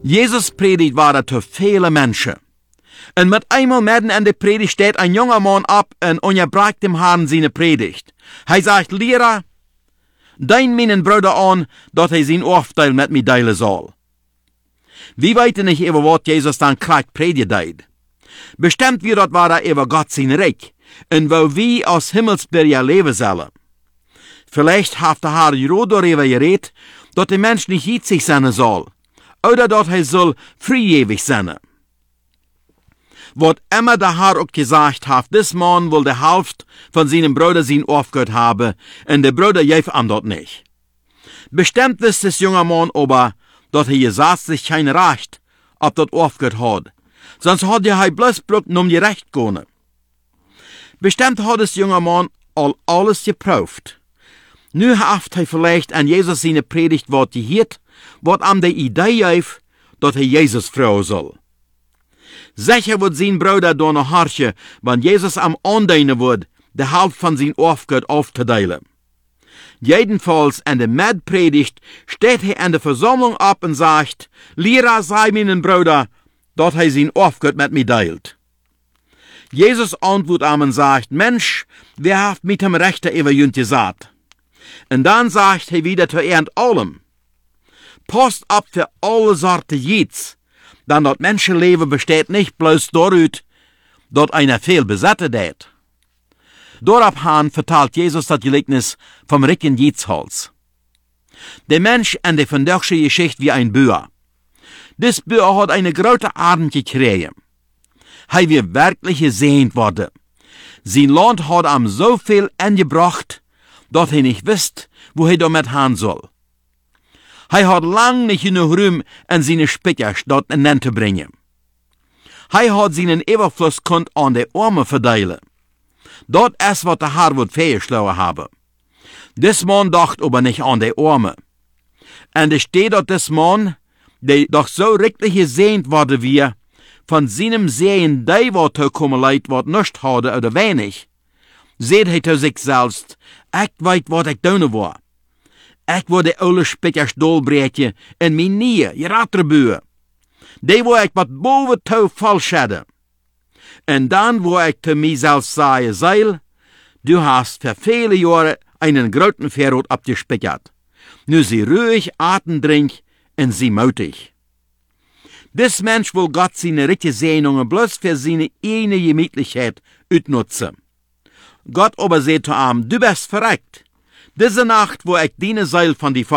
Jesus predigt waren te viele Menschen. En met einmal midden in de predigt steht ein junger Mann ab en onderbreekt dem Herrn seine Predigt. Hij sagt, Lehrer, dein meinen Bruder an, dat hij zijn Oordeel met mij delen zal. Wir weten nicht über was Jesus dann gleich predigt deed. Bestimmt wir dat war über Gott sein Reich, en wo wir als Himmelsbürger leben sollen. Vielleicht hat der Herr Jero darüber geredet, dat der Mensch nicht hitzig sein soll, oder dat hij soll vrijewig sein. Wat immer der Herr auch gesagt hat, des Mann will die Hälfte von seinem Bruder sein aufgehört haben, und der Bruder gef ihm dort nicht. Bestimmt wisst des junge Mann aber, dat hij gesagt sich kein Recht, ob dat aufgehört hat, sonst hat hij bloß um die Recht gehen. Bestimmt hat des junge Mann alles geprüft. Nu haft hij vielleicht an Jesus seine Predigt wat gehört, wat am de Idee heeft, dat hij Jesus vrouwen soll. Sicher wird sein Bruder da noch harche, wenn Jesus am Andeinen wird, die Hälfte von sein Aufgehört aufzuteilen. Jedenfalls in der Medpredigt steht er in der Versammlung ab und sagt, Lehrer sei meinen Bruder, dass er sein Aufgehört mit mir teilt. Jesus antwortet ihm und sagt, Mensch, wer hat mit dem Rechter über jünt gesagt? Und dann sagt er wieder zu er und allem, passt ab für alle Sorte Jids, denn das Menschenleben besteht nicht bloß dadurch, dass einer viel besetzen hat. Daraufhin vertelt Jesus das Gleichnis vom reichen Jidsholz. Der Mensch in der vandaagse Geschichte wie ein Bauer. This Bauer hat eine große Ernte gekriegt. Er wird wirklich gesehnt worden. Sein Land hat ihm so viel angebracht, dass er nicht wisst, wo er damit hin soll. Er hat lang nicht genug Ruhm in seine Speicher dort in zu bringen. Er hat seinen Überfluss an die Armen verdeilen. Das ist, was der Herr wird fehlgeschlagen haben. Des Mann dachte aber nicht an die Armen. Und es steht dort des Mann, der doch so richtig gesehnt wurde wie, von seinem Sehen, der wird kommen leid, was nicht hatte oder wenig, seht er zu sich selbst, ich weiß, was ich tun war. Ich war de oude spikkers dolbreedje en mijn nieën, je ratterbuur. Die wo ik wat boven toe vals hadden. En dan wo ik te mijzelf zei, Zeil, du hast für viele Jahre einen großen Verrot abgespickert. Nu sie ruhig atemdrink en sie mutig. Dis Mensch will Gott seine richtige Sehnungen bloß für seine eigene Gemütlichkeit utnutzen. Gott aber sagt zu ihm, du bist verreckt. Diese Nacht, wo ich deine Seil von die